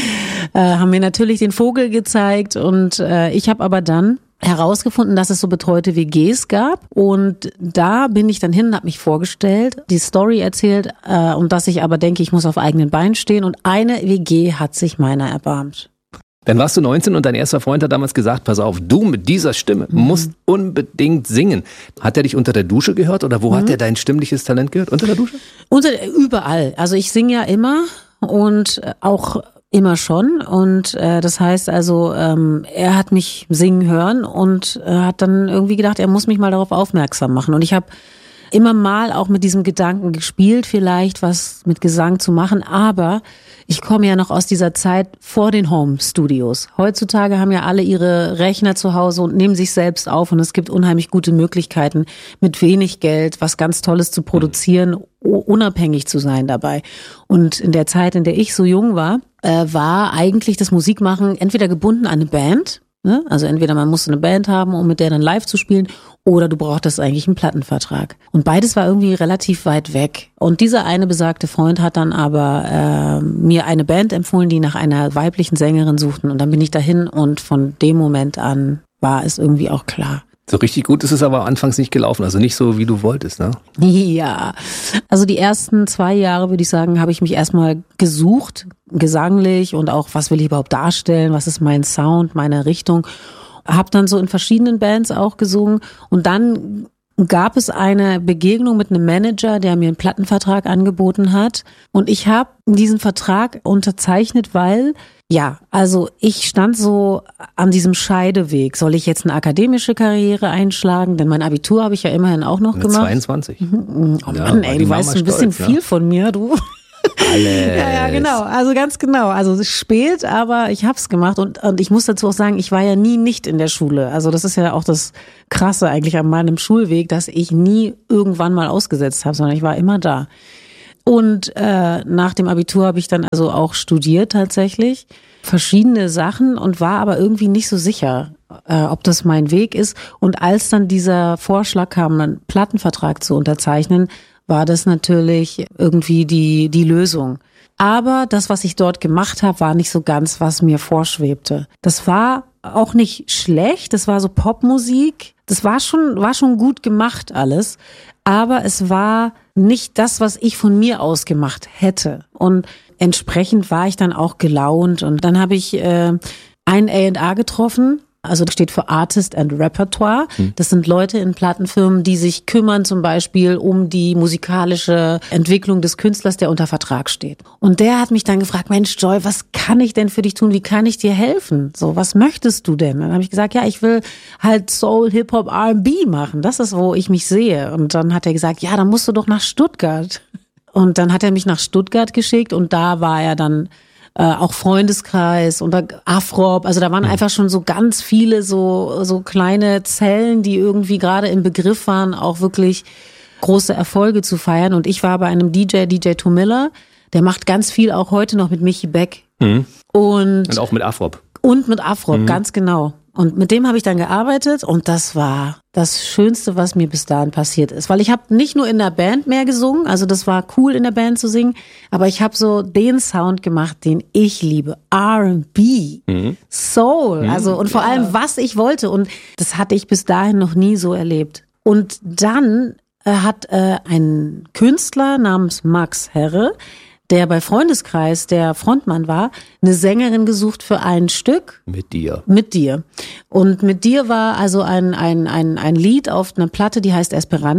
haben mir natürlich den Vogel gezeigt und ich habe aber dann herausgefunden, dass es so betreute WGs gab und da bin ich dann hin und habe mich vorgestellt, die Story erzählt und dass ich aber denke, ich muss auf eigenen Beinen stehen und eine WG hat sich meiner erbarmt. Dann warst du 19 und dein erster Freund hat damals gesagt, pass auf, du mit dieser Stimme musst unbedingt singen. Hat er dich unter der Dusche gehört oder wo hat er dein stimmliches Talent gehört? Unter der Dusche? Überall. Also ich singe ja immer und auch immer schon und das heißt also, er hat mich singen hören und hat dann irgendwie gedacht, er muss mich mal darauf aufmerksam machen und ich habe immer mal auch mit diesem Gedanken gespielt, vielleicht was mit Gesang zu machen, aber ich komme ja noch aus dieser Zeit vor den Home-Studios. Heutzutage haben ja alle ihre Rechner zu Hause und nehmen sich selbst auf und es gibt unheimlich gute Möglichkeiten, mit wenig Geld was ganz Tolles zu produzieren, unabhängig zu sein dabei. Und in der Zeit, in der ich so jung war, war eigentlich das Musikmachen entweder gebunden an eine Band, ne? Also entweder man musste eine Band haben, um mit der dann live zu spielen, oder du brauchtest eigentlich einen Plattenvertrag. Und beides war irgendwie relativ weit weg. Und dieser eine besagte Freund hat dann aber mir eine Band empfohlen, die nach einer weiblichen Sängerin suchten. Und dann bin ich dahin und von dem Moment an war es irgendwie auch klar. So richtig gut ist es aber anfangs nicht gelaufen, also nicht so, wie du wolltest, ne? Ja, also die ersten 2 Jahre, würde ich sagen, habe ich mich erstmal gesucht, gesanglich und auch, was will ich überhaupt darstellen, was ist mein Sound, meine Richtung. Hab dann so in verschiedenen Bands auch gesungen und dann gab es eine Begegnung mit einem Manager, der mir einen Plattenvertrag angeboten hat und ich habe diesen Vertrag unterzeichnet, weil ja, also ich stand so an diesem Scheideweg. Soll ich jetzt eine akademische Karriere einschlagen? Denn mein Abitur habe ich ja immerhin auch noch gemacht. 22. Oh Mann, ey, du weißt ein bisschen viel von mir, du. Alles. Ja, genau. Also ganz genau. Also spät, aber ich hab's gemacht und ich muss dazu auch sagen, ich war ja nie nicht in der Schule. Also das ist ja auch das Krasse eigentlich an meinem Schulweg, dass ich nie irgendwann mal ausgesetzt habe, sondern ich war immer da. Und nach dem Abitur habe ich dann also auch studiert tatsächlich, verschiedene Sachen und war aber irgendwie nicht so sicher, ob das mein Weg ist. Und als dann dieser Vorschlag kam, einen Plattenvertrag zu unterzeichnen, war das natürlich irgendwie die Lösung. Aber das, was ich dort gemacht habe, war nicht so ganz, was mir vorschwebte. Das war auch nicht schlecht, das war so Popmusik, das war schon gut gemacht alles, aber es war nicht das, was ich von mir aus gemacht hätte. Und entsprechend war ich dann auch gelaunt und dann habe ich einen A&R getroffen. Also das steht für Artist and Repertoire. Das sind Leute in Plattenfirmen, die sich kümmern zum Beispiel um die musikalische Entwicklung des Künstlers, der unter Vertrag steht. Und der hat mich dann gefragt, Mensch Joy, was kann ich denn für dich tun? Wie kann ich dir helfen? So, was möchtest du denn? Dann habe ich gesagt, ja, ich will halt Soul, Hip-Hop, R&B machen. Das ist, wo ich mich sehe. Und dann hat er gesagt, ja, dann musst du doch nach Stuttgart. Und dann hat er mich nach Stuttgart geschickt und da war er dann auch Freundeskreis und Afrop, also da waren einfach schon so ganz viele so kleine Zellen, die irgendwie gerade im Begriff waren, auch wirklich große Erfolge zu feiern. Und ich war bei einem DJ Tomilla, der macht ganz viel auch heute noch mit Michi Beck. Und auch mit Afrop. Und mit Afrop, ganz genau. Und mit dem habe ich dann gearbeitet und das war das Schönste, was mir bis dahin passiert ist. Weil ich habe nicht nur in der Band mehr gesungen, also das war cool in der Band zu singen, aber ich habe so den Sound gemacht, den ich liebe. R&B, Soul, also und vor allem, was ich wollte. Und das hatte ich bis dahin noch nie so erlebt. Und dann hat ein Künstler namens Max Herre, der bei Freundeskreis der Frontmann war, eine Sängerin gesucht für ein Stück. Mit dir. Und mit dir war also ein Lied auf einer Platte, die heißt Esperanto.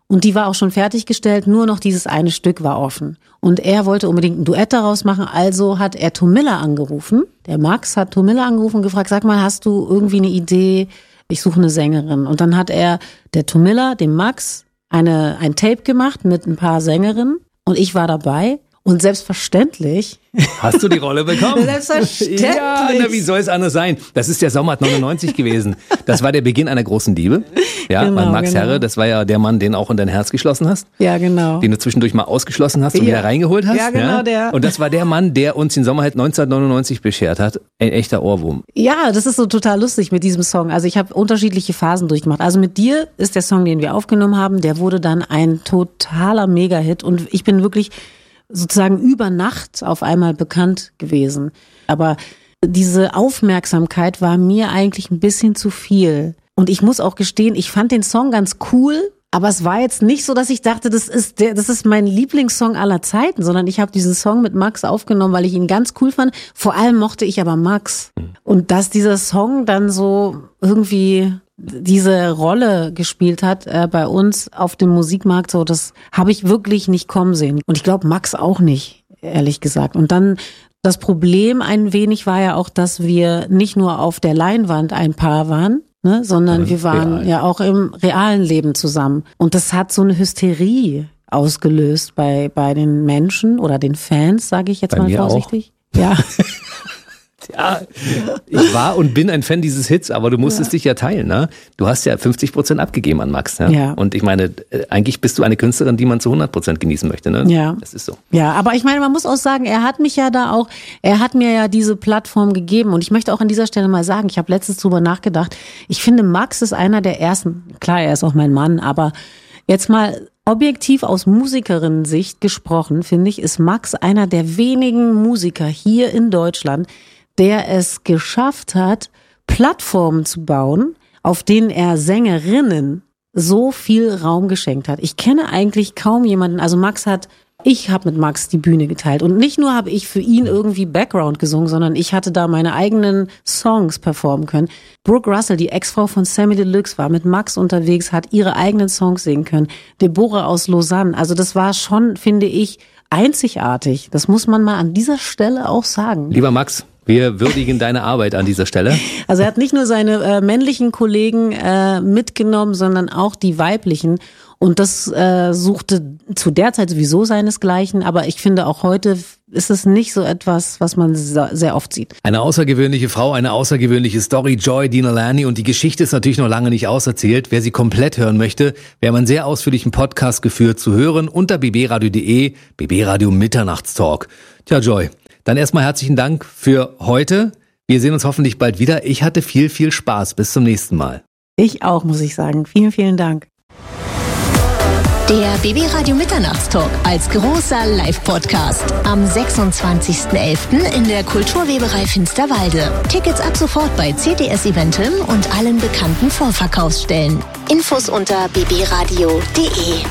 Und die war auch schon fertiggestellt, nur noch dieses eine Stück war offen. Und er wollte unbedingt ein Duett daraus machen, also hat er Tom Miller angerufen. Der Max hat Tom Miller angerufen und gefragt, sag mal, hast du irgendwie eine Idee? Ich suche eine Sängerin. Und dann hat der Tom Miller, dem Max, ein Tape gemacht mit ein paar Sängerinnen. Und ich war dabei. Und selbstverständlich. Hast du die Rolle bekommen? Selbstverständlich. Ja, wie soll es anders sein? Das ist der Sommer 99 gewesen. Das war der Beginn einer großen Liebe. Ja, Genau, weil Max genau. Herre, das war ja der Mann, den auch in dein Herz geschlossen hast. Ja, genau. Den du zwischendurch mal ausgeschlossen hast und Ja. wieder reingeholt hast. Ja, genau, der. Und das war der Mann, der uns den Sommerhit 1999 beschert hat. Ein echter Ohrwurm. Ja, das ist so total lustig mit diesem Song. Also ich habe unterschiedliche Phasen durchgemacht. Also mit dir ist der Song, den wir aufgenommen haben, der wurde dann ein totaler Mega-Hit. Und ich bin wirklich sozusagen über Nacht auf einmal bekannt gewesen. Aber diese Aufmerksamkeit war mir eigentlich ein bisschen zu viel. Und ich muss auch gestehen, ich fand den Song ganz cool, aber es war jetzt nicht so, dass ich dachte, das ist mein Lieblingssong aller Zeiten, sondern ich habe diesen Song mit Max aufgenommen, weil ich ihn ganz cool fand. Vor allem mochte ich aber Max. Und dass dieser Song dann so irgendwie diese Rolle gespielt hat bei uns auf dem Musikmarkt, so das habe ich wirklich nicht kommen sehen. Und ich glaube Max auch nicht, ehrlich gesagt. Und dann das Problem ein wenig war ja auch, dass wir nicht nur auf der Leinwand ein Paar waren, ne, sondern wir waren real. ja auch im realen Leben zusammen. Und das hat so eine Hysterie ausgelöst bei den Menschen oder den Fans, sage ich jetzt Bei mal mir auch. vorsichtig. Ja. Ja, ich war und bin ein Fan dieses Hits, aber du musstest dich ja teilen, ne? Du hast ja 50% abgegeben an Max, ne? Ja. Und ich meine, eigentlich bist du eine Künstlerin, die man zu 100% genießen möchte, ne? Ja. Das ist so. Ja, aber ich meine, man muss auch sagen, er hat mir ja diese Plattform gegeben und ich möchte auch an dieser Stelle mal sagen, ich habe letztens drüber nachgedacht, ich finde Max ist einer der ersten, klar, er ist auch mein Mann, aber jetzt mal objektiv aus Musikerinnen-Sicht gesprochen, finde ich, ist Max einer der wenigen Musiker hier in Deutschland, der es geschafft hat, Plattformen zu bauen, auf denen er Sängerinnen so viel Raum geschenkt hat. Ich kenne eigentlich kaum jemanden, also ich habe mit Max die Bühne geteilt und nicht nur habe ich für ihn irgendwie Background gesungen, sondern ich hatte da meine eigenen Songs performen können. Brooke Russell, die Ex-Frau von Samy Deluxe, war mit Max unterwegs, hat ihre eigenen Songs singen können. Deborah aus Lausanne, also das war schon, finde ich, einzigartig. Das muss man mal an dieser Stelle auch sagen. Lieber Max, wir würdigen deine Arbeit an dieser Stelle. Also er hat nicht nur seine männlichen Kollegen mitgenommen, sondern auch die weiblichen. Und das suchte zu der Zeit sowieso seinesgleichen. Aber ich finde auch heute ist es nicht so etwas, was man sehr oft sieht. Eine außergewöhnliche Frau, eine außergewöhnliche Story, Joy Dina Lani. Und die Geschichte ist natürlich noch lange nicht auserzählt. Wer sie komplett hören möchte, wir haben einen sehr ausführlichen Podcast geführt zu hören unter bbradio.de, BB Radio Mitternachtstalk. Tja, Joy, dann erstmal herzlichen Dank für heute. Wir sehen uns hoffentlich bald wieder. Ich hatte viel, viel Spaß. Bis zum nächsten Mal. Ich auch, muss ich sagen. Vielen, vielen Dank. Der BB Radio Mitternachtstalk als großer Live-Podcast am 26.11. in der Kulturweberei Finsterwalde. Tickets ab sofort bei CTS Eventim und allen bekannten Vorverkaufsstellen. Infos unter bbradio.de.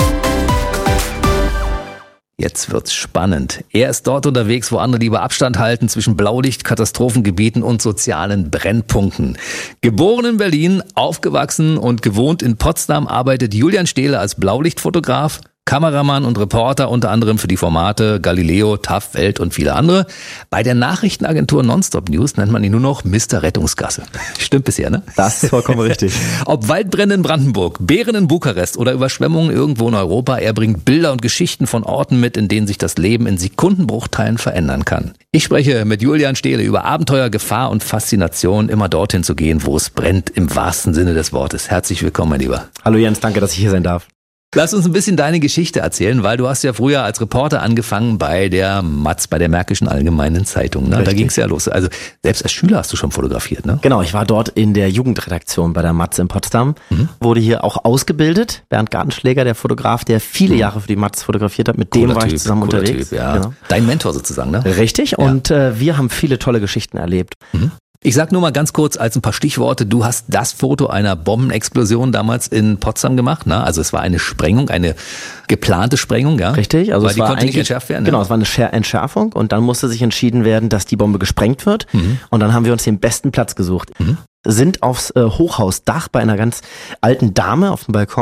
Jetzt wird's spannend. Er ist dort unterwegs, wo andere lieber Abstand halten zwischen Blaulicht, Katastrophengebieten und sozialen Brennpunkten. Geboren in Berlin, aufgewachsen und gewohnt in Potsdam, arbeitet Julian Stehle als Blaulichtfotograf, Kameramann und Reporter unter anderem für die Formate Galileo, TAF, Welt und viele andere. Bei der Nachrichtenagentur Nonstop News nennt man ihn nur noch Mr. Rettungsgasse. Stimmt bisher, ne? Das ist vollkommen richtig. Ob Waldbrände in Brandenburg, Bären in Bukarest oder Überschwemmungen irgendwo in Europa, er bringt Bilder und Geschichten von Orten mit, in denen sich das Leben in Sekundenbruchteilen verändern kann. Ich spreche mit Julian Stehle über Abenteuer, Gefahr und Faszination, immer dorthin zu gehen, wo es brennt, im wahrsten Sinne des Wortes. Herzlich willkommen, mein Lieber. Hallo Jens, danke, dass ich hier sein darf. Lass uns ein bisschen deine Geschichte erzählen, weil du hast ja früher als Reporter angefangen bei der Matz, bei der Märkischen Allgemeinen Zeitung. Ne? Da ging's ja los. Also selbst als Schüler hast du schon fotografiert, ne? Genau, ich war dort in der Jugendredaktion bei der Matz in Potsdam, wurde hier auch ausgebildet. Bernd Gartenschläger, der Fotograf, der viele Jahre für die Matz fotografiert hat, mit dem war ich zusammen unterwegs. Typ, ja. Genau. Dein Mentor sozusagen, ne? Richtig, und wir haben viele tolle Geschichten erlebt. Ich sag nur mal ganz kurz als ein paar Stichworte, du hast das Foto einer Bombenexplosion damals in Potsdam gemacht, ne? Also es war eine Sprengung, eine geplante Sprengung, ja? Richtig, also weil es die war konnte nicht eigentlich- entschärft werden. Genau, Ja? es war eine Entschärfung und dann musste sich entschieden werden, dass die Bombe gesprengt wird und dann haben wir uns den besten Platz gesucht. Sind aufs Hochhausdach bei einer ganz alten Dame auf dem Balkon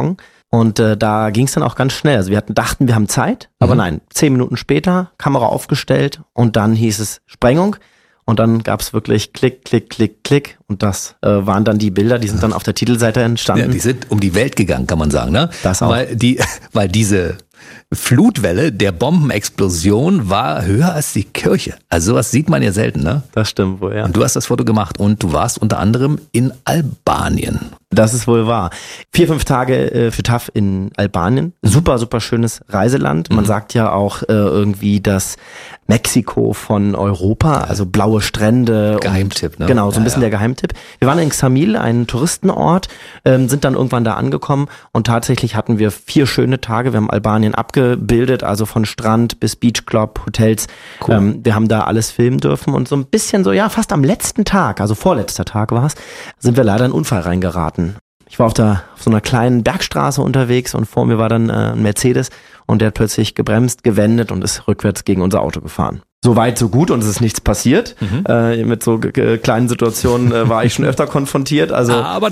Und da ging es dann auch ganz schnell. Also wir dachten, wir haben Zeit, aber nein, 10 Minuten später, Kamera aufgestellt und dann hieß es Sprengung. Und dann gab's wirklich Klick, Klick, Klick, Klick. Und das waren dann die Bilder, die sind dann auf der Titelseite entstanden. Ja, die sind um die Welt gegangen, kann man sagen, ne? Das auch. Weil diese Flutwelle der Bombenexplosion war höher als die Kirche. Also sowas sieht man ja selten, ne? Das stimmt wohl, ja. Und du hast das Foto gemacht und du warst unter anderem in Albanien. Das ist wohl wahr. 4-5 Tage für TAF in Albanien. Super, super schönes Reiseland. Man sagt ja auch irgendwie das Mexiko von Europa, also blaue Strände. Geheimtipp, ne? Genau, so ein bisschen der Geheimtipp. Wir waren in Xamil, ein Touristenort, sind dann irgendwann da angekommen und tatsächlich hatten wir 4 schöne Tage. Wir haben Albanien abgebildet, also von Strand bis Beachclub, Hotels. Cool. Wir haben da alles filmen dürfen und so ein bisschen so, ja, fast am letzten Tag, also vorletzter Tag war es, sind wir leider in einen Unfall reingeraten. Ich war auf so einer kleinen Bergstraße unterwegs und vor mir war dann ein Mercedes und der hat plötzlich gebremst, gewendet und ist rückwärts gegen unser Auto gefahren. So weit, so gut und es ist nichts passiert. Mit so kleinen Situationen war ich schon öfter konfrontiert. Aber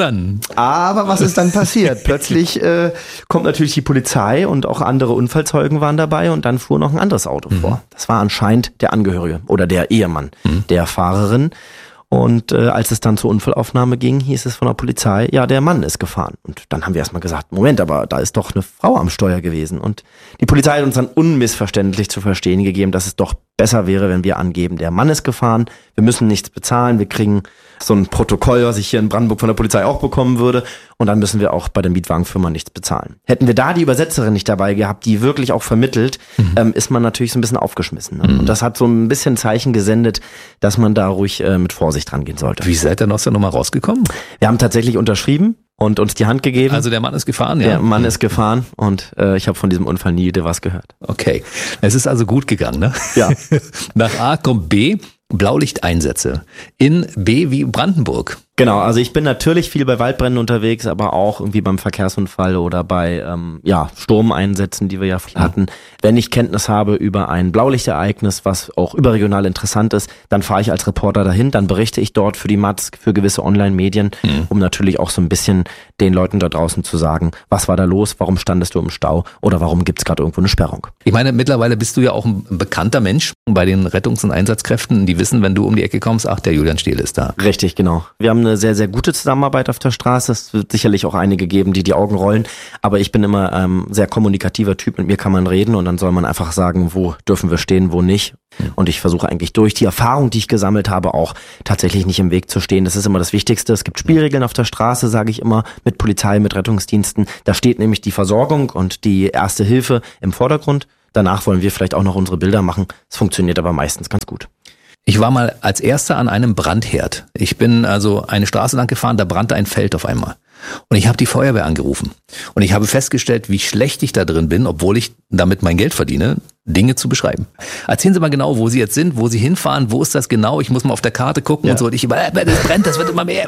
was ist dann passiert? Plötzlich kommt natürlich die Polizei und auch andere Unfallzeugen waren dabei und dann fuhr noch ein anderes Auto vor. Das war anscheinend der Angehörige oder der Ehemann der Fahrerin. Und als es dann zur Unfallaufnahme ging, hieß es von der Polizei, ja, der Mann ist gefahren. Und dann haben wir erstmal gesagt, Moment, aber da ist doch eine Frau am Steuer gewesen. Und die Polizei hat uns dann unmissverständlich zu verstehen gegeben, dass es doch besser wäre, wenn wir angeben, der Mann ist gefahren, wir müssen nichts bezahlen, wir kriegen so ein Protokoll, was ich hier in Brandenburg von der Polizei auch bekommen würde und dann müssen wir auch bei der Mietwagenfirma nichts bezahlen. Hätten wir da die Übersetzerin nicht dabei gehabt, die wirklich auch vermittelt, ist man natürlich so ein bisschen aufgeschmissen. Ne? Und das hat so ein bisschen Zeichen gesendet, dass man da ruhig mit Vorsicht rangehen sollte. Wie seid ihr aus der Nummer rausgekommen? Wir haben tatsächlich unterschrieben und uns die Hand gegeben. Also der Mann ist gefahren, ja? Der Mann ist gefahren und ich habe von diesem Unfall nie wieder was gehört. Okay, es ist also gut gegangen, ne? Ja. Nach A kommt B, Blaulichteinsätze. In B wie Brandenburg. Genau, also ich bin natürlich viel bei Waldbränden unterwegs, aber auch irgendwie beim Verkehrsunfall oder bei Sturmeinsätzen, die wir ja hatten. Wenn ich Kenntnis habe über ein Blaulichtereignis, was auch überregional interessant ist, dann fahre ich als Reporter dahin, dann berichte ich dort für die Matz, für gewisse Online-Medien, um natürlich auch so ein bisschen den Leuten da draußen zu sagen, was war da los, warum standest du im Stau oder warum gibt's gerade irgendwo eine Sperrung. Ich meine, mittlerweile bist du ja auch ein bekannter Mensch bei den Rettungs- und Einsatzkräften, die wissen, wenn du um die Ecke kommst, ach, der Julian Stehle ist da. Richtig, genau. Wir haben eine sehr, sehr gute Zusammenarbeit auf der Straße. Es wird sicherlich auch einige geben, die Augen rollen, aber ich bin immer sehr kommunikativer Typ, mit mir kann man reden und dann soll man einfach sagen, wo dürfen wir stehen, wo nicht. Und ich versuche eigentlich durch die Erfahrung, die ich gesammelt habe, auch tatsächlich nicht im Weg zu stehen. Das ist immer das Wichtigste. Es gibt Spielregeln auf der Straße, sage ich immer, mit Polizei, mit Rettungsdiensten. Da steht nämlich die Versorgung und die erste Hilfe im Vordergrund. Danach wollen wir vielleicht auch noch unsere Bilder machen. Es funktioniert aber meistens ganz gut. Ich war mal als Erster an einem Brandherd. Ich bin also eine Straße lang gefahren, da brannte ein Feld auf einmal. Und ich habe die Feuerwehr angerufen. Und ich habe festgestellt, wie schlecht ich da drin bin, obwohl ich damit mein Geld verdiene, Dinge zu beschreiben. Erzählen Sie mal genau, wo Sie jetzt sind, wo Sie hinfahren, wo ist das genau? Ich muss mal auf der Karte gucken und so. Und ich das brennt, das wird immer mehr.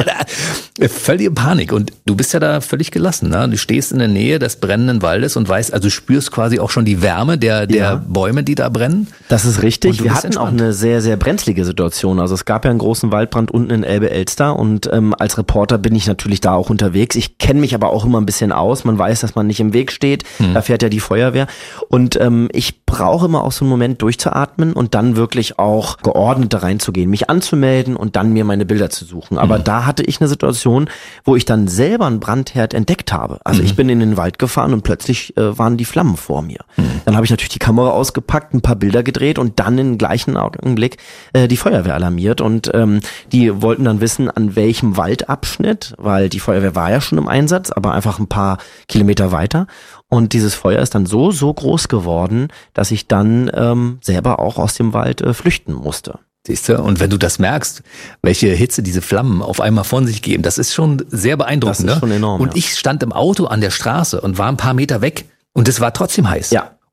Völlige Panik. Und du bist ja da völlig gelassen. Ne? Du stehst in der Nähe des brennenden Waldes und weißt, also spürst quasi auch schon die Wärme der Bäume, die da brennen. Das ist richtig. Wir hatten entspannt. auch eine sehr, sehr brenzlige Situation. Also es gab ja einen großen Waldbrand unten in Elbe-Elster und als Reporter bin ich natürlich da auch unterwegs. Ich kenne mich aber auch immer ein bisschen aus. Man weiß, dass man nicht im Weg steht. Da fährt ja die Feuerwehr. Und ich brauche immer auch so einen Moment durchzuatmen und dann wirklich auch geordnet da reinzugehen, mich anzumelden und dann mir meine Bilder zu suchen. Aber da hatte ich eine Situation, wo ich dann selber einen Brandherd entdeckt habe. Also ich bin in den Wald gefahren und plötzlich waren die Flammen vor mir. Dann habe ich natürlich die Kamera ausgepackt, ein paar Bilder gedreht und dann im gleichen Augenblick die Feuerwehr alarmiert. Und die wollten dann wissen, an welchem Waldabschnitt, weil die Feuerwehr war ja schon im Einsatz, aber einfach ein paar Kilometer weiter. Und dieses Feuer ist dann so groß geworden, dass ich dann selber auch aus dem Wald flüchten musste. Siehst du? Und wenn du das merkst, welche Hitze diese Flammen auf einmal von sich geben, das ist schon sehr beeindruckend. Das ist schon enorm. Und ich stand im Auto an der Straße und war ein paar Meter weg und es war trotzdem heiß. Ja.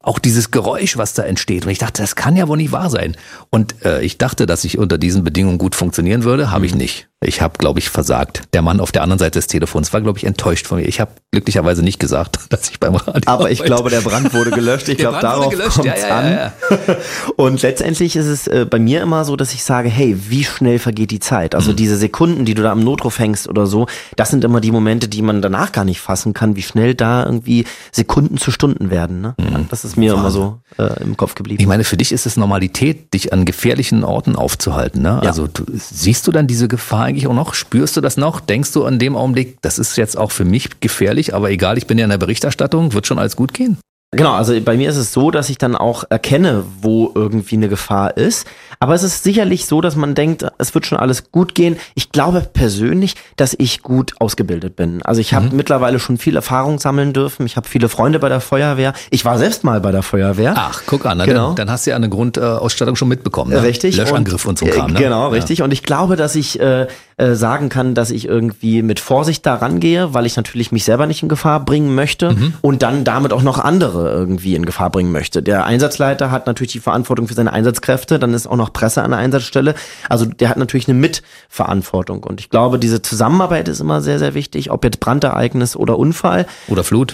auch dieses Geräusch, was da entsteht. Und ich dachte, das kann ja wohl nicht wahr sein. Und ich dachte, dass ich unter diesen Bedingungen gut funktionieren würde, habe ich nicht. Ich habe, glaube ich, versagt. Der Mann auf der anderen Seite des Telefons war, glaube ich, enttäuscht von mir. Ich habe glücklicherweise nicht gesagt, dass ich beim Radio Aber ich glaube, der Brand wurde gelöscht. Ich glaube, darauf kommt es an. Ja. Und letztendlich ist es bei mir immer so, dass ich sage, hey, wie schnell vergeht die Zeit? Also diese Sekunden, die du da am Notruf hängst oder so, das sind immer die Momente, die man danach gar nicht fassen kann, wie schnell da irgendwie Sekunden zu Stunden werden. Ne? Das ist mir immer so im Kopf geblieben. Ich meine, für dich ist es Normalität, dich an gefährlichen Orten aufzuhalten. Ne? Ja. Also siehst du dann diese Gefahr eigentlich auch noch? Spürst du das noch? Denkst du an dem Augenblick, das ist jetzt auch für mich gefährlich, aber egal, ich bin ja in der Berichterstattung, wird schon alles gut gehen? Genau, also bei mir ist es so, dass ich dann auch erkenne, wo irgendwie eine Gefahr ist. Aber es ist sicherlich so, dass man denkt, es wird schon alles gut gehen. Ich glaube persönlich, dass ich gut ausgebildet bin. Also ich habe mittlerweile schon viel Erfahrung sammeln dürfen. Ich habe viele Freunde bei der Feuerwehr. Ich war selbst mal bei der Feuerwehr. Ach, guck an, genau. Dann hast du ja eine Grundausstattung schon mitbekommen. Ne? Richtig. Löschangriff und so Kram. Ne? Genau, richtig. Und ich glaube, dass ich sagen kann, dass ich irgendwie mit Vorsicht da rangehe, weil ich natürlich mich selber nicht in Gefahr bringen möchte und dann damit auch noch andere irgendwie in Gefahr bringen möchte. Der Einsatzleiter hat natürlich die Verantwortung für seine Einsatzkräfte, dann ist auch noch Presse an der Einsatzstelle. Also der hat natürlich eine Mitverantwortung. Und ich glaube, diese Zusammenarbeit ist immer sehr, sehr wichtig, ob jetzt Brandereignis oder Unfall. Oder Flut.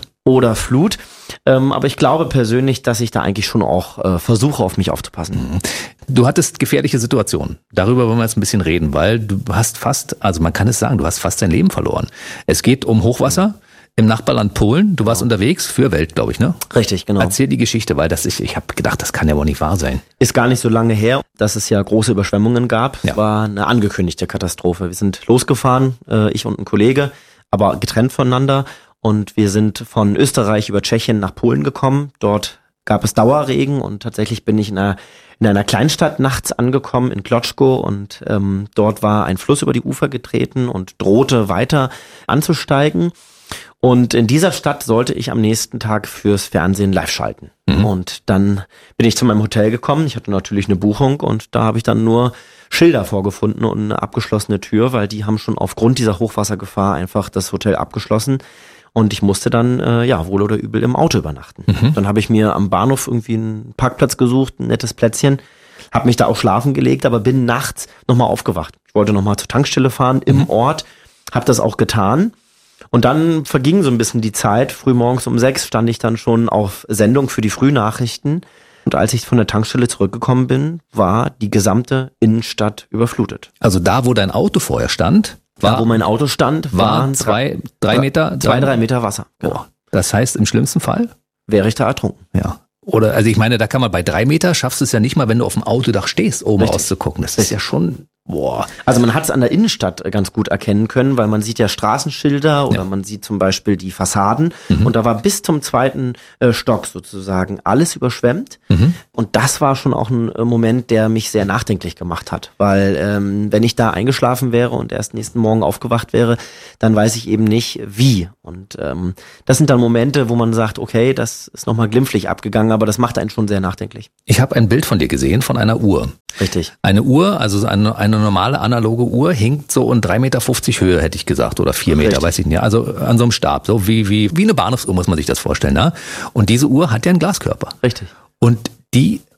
Aber ich glaube persönlich, dass ich da eigentlich schon auch versuche, auf mich aufzupassen. Du hattest gefährliche Situationen. Darüber wollen wir jetzt ein bisschen reden, weil du hast fast, also man kann es sagen, du hast fast dein Leben verloren. Es geht um Hochwasser im Nachbarland Polen. Du warst unterwegs für Welt, glaube ich, ne? Richtig, genau. Erzähl die Geschichte, weil ich habe gedacht, das kann ja wohl nicht wahr sein. Ist gar nicht so lange her, dass es ja große Überschwemmungen gab. Ja. Es war eine angekündigte Katastrophe. Wir sind losgefahren, ich und ein Kollege, aber getrennt voneinander. Und wir sind von Österreich über Tschechien nach Polen gekommen. Dort gab es Dauerregen und tatsächlich bin ich in einer Kleinstadt nachts angekommen, in Kloczko, und dort war ein Fluss über die Ufer getreten und drohte weiter anzusteigen. Und in dieser Stadt sollte ich am nächsten Tag fürs Fernsehen live schalten. Und dann bin ich zu meinem Hotel gekommen. Ich hatte natürlich eine Buchung und da habe ich dann nur Schilder vorgefunden und eine abgeschlossene Tür, weil die haben schon aufgrund dieser Hochwassergefahr einfach das Hotel abgeschlossen. Und ich musste dann, wohl oder übel im Auto übernachten. Dann habe ich mir am Bahnhof irgendwie einen Parkplatz gesucht, ein nettes Plätzchen, habe mich da auch schlafen gelegt, aber bin nachts nochmal aufgewacht. Ich wollte nochmal zur Tankstelle fahren im Ort, habe das auch getan. Und dann verging so ein bisschen die Zeit. Frühmorgens um 6 stand ich dann schon auf Sendung für die Frühnachrichten. Und als ich von der Tankstelle zurückgekommen bin, war die gesamte Innenstadt überflutet. Also da, wo dein Auto vorher stand, wo mein Auto stand, waren 2-3 Meter? 2-3 Meter Wasser. Genau. Das heißt, im schlimmsten Fall? Wäre ich da ertrunken. Ja. Oder, also ich meine, da kann man bei 3 Meter schaffst du es ja nicht mal, wenn du auf dem Autodach stehst, oben rauszugucken. Das ist ja schon, Also man hat es an der Innenstadt ganz gut erkennen können, weil man sieht ja Straßenschilder oder man sieht zum Beispiel die Fassaden. Und da war bis zum 2. Stock sozusagen alles überschwemmt. Und das war schon auch ein Moment, der mich sehr nachdenklich gemacht hat. Weil wenn ich da eingeschlafen wäre und erst nächsten Morgen aufgewacht wäre, dann weiß ich eben nicht wie. Und das sind dann Momente, wo man sagt, okay, das ist nochmal glimpflich abgegangen, aber das macht einen schon sehr nachdenklich. Ich habe ein Bild von dir gesehen, von einer Uhr. Richtig. Eine Uhr, also eine normale analoge Uhr, hinkt so in 3,50 Meter Höhe, hätte ich gesagt, oder 4 Meter, weiß ich nicht. Also an so einem Stab, so wie eine Bahnhofsuhr muss man sich das vorstellen. Ne? Und diese Uhr hat ja einen Glaskörper. Richtig. Und die